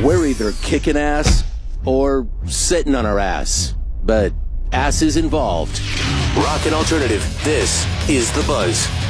We're either kicking ass or sitting on our ass, but ass is involved. Rock and alternative, this is The Buzz.